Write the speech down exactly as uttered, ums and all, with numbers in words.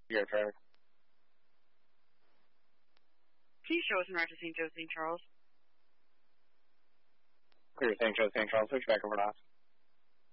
Your traffic. Can you show us an route to Saint Joe, Saint Charles? Clear Saint Joe, Saint Charles. Switch back over to us.